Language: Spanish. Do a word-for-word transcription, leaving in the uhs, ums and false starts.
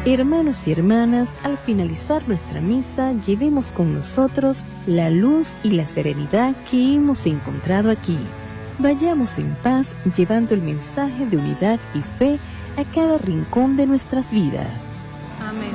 Hermanos y hermanas, al finalizar nuestra misa, llevemos con nosotros la luz y la serenidad que hemos encontrado aquí. Vayamos en paz, llevando el mensaje de unidad y fe a cada rincón de nuestras vidas. Amén.